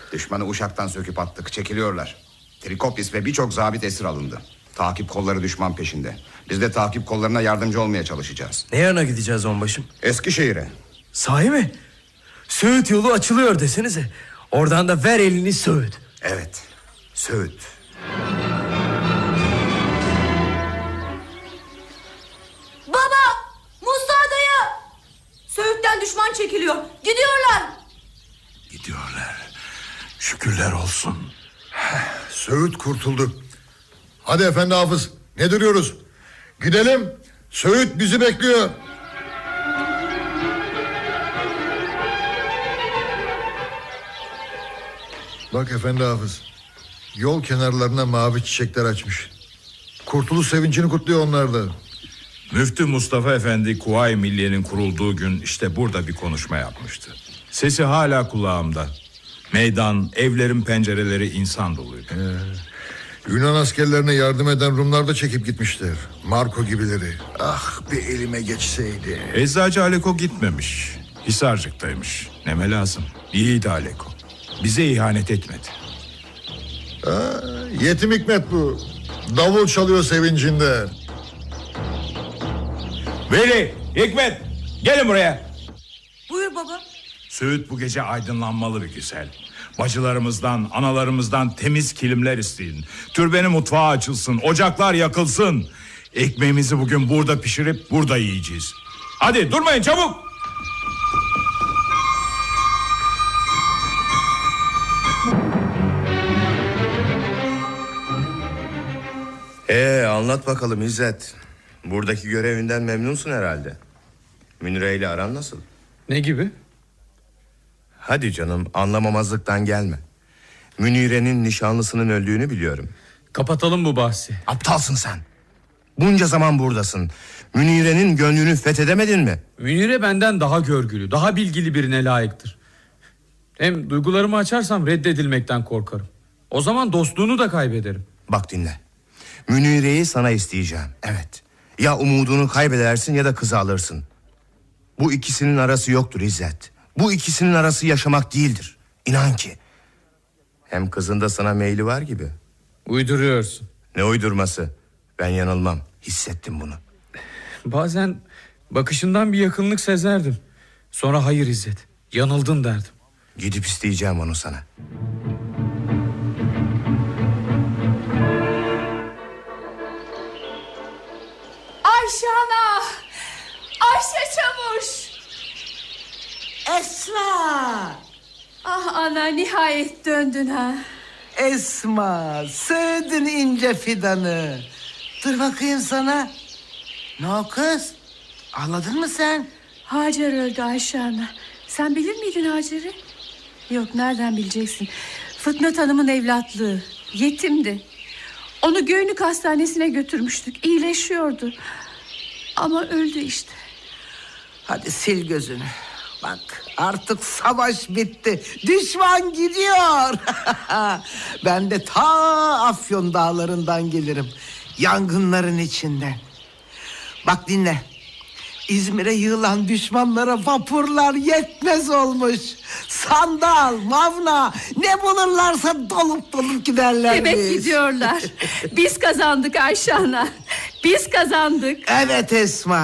Düşmanı Uşak'tan söküp attık, çekiliyorlar. Trikopis ve birçok zabit esir alındı. Takip kolları düşman peşinde. Biz de takip kollarına yardımcı olmaya çalışacağız. Ne yana gideceğiz onbaşım? Eskişehir'e. Sahi mi? Söğüt yolu açılıyor desenize. Oradan da ver elini Söğüt. Evet, Söğüt. Baba! Musa dayı! Söğüt'ten düşman çekiliyor. Gidiyorlar. Gidiyorlar. Şükürler olsun. Söğüt kurtuldu. Hadi efendi Hafız, ne duruyoruz? Gidelim. Söğüt bizi bekliyor. Bak efendi Hafız, yol kenarlarına mavi çiçekler açmış. Kurtuluş sevincini kutluyor onlar da. Müftü Mustafa Efendi Kuvayi Milliye'nin kurulduğu gün işte burada bir konuşma yapmıştı. Sesi hala kulağımda. Meydan, evlerin pencereleri insan doluydu. Yunan askerlerine yardım eden Rumlar da çekip gitmişler. Marco gibileri. Ah, bir elime geçseydi. Eczacı Aleko gitmemiş. Hisarcık'taymış. Neme lazım. İyiydi Aleko. Bize ihanet etmedi. Yetim Hikmet bu. Davul çalıyor sevincinden. Veli, Hikmet, gelin buraya. Buyur baba. Söğüt bu gece aydınlanmalı bir güzel. Bacılarımızdan, analarımızdan temiz kilimler isteyin. Türbenin mutfağı açılsın, ocaklar yakılsın. Ekmeğimizi bugün burada pişirip burada yiyeceğiz. Hadi durmayın, çabuk. Anlat bakalım İzzet. Buradaki görevinden memnunsun herhalde. Münire ile aran nasıl? Ne gibi? Hadi canım, anlamamazlıktan gelme. Münire'nin nişanlısının öldüğünü biliyorum. Kapatalım bu bahsi. Aptalsın sen. Bunca zaman buradasın. Münire'nin gönlünü fethedemedin mi? Münire benden daha görgülü, daha bilgili birine layıktır. Hem duygularımı açarsam reddedilmekten korkarım. O zaman dostluğunu da kaybederim. Bak dinle. Münire'yi sana isteyeceğim. Evet. Ya umudunu kaybedersin ya da kızı alırsın. Bu ikisinin arası yoktur İzzet. Bu ikisinin arası yaşamak değildir. İnan ki. Hem kızın da sana meyli var gibi. Uyduruyorsun. Ne uydurması? Ben yanılmam. Hissettim bunu. Bazen bakışından bir yakınlık sezerdim. Sonra hayır İzzet, yanıldın derdim. Gidip isteyeceğim onu sana. Ayşe ana! Ayşe Çavuş! Esma! Ah ana, nihayet döndün ha. Esma, sevdin ince fidanı. Dur bakayım sana. Ne o kız? Anladın mı sen? Hacer öldü Ayşe ana. Sen bilir miydin Hacer'i? Yok, nereden bileceksin? Fıtnat Hanım'ın evlatlığı. Yetimdi. Onu Göynük Hastanesi'ne götürmüştük. İyileşiyordu. Ama öldü işte. Hadi sil gözünü. Bak, artık savaş bitti. Düşman gidiyor. Ben de ta Afyon dağlarından gelirim. Yangınların içinden. Bak dinle. İzmir'e yığılan düşmanlara vapurlar yetmez olmuş. Sandal, mavna, ne bulurlarsa dolup dolup giderler. Demek gidiyorlar. Biz kazandık Ayşe ana. Biz kazandık. Evet Esma.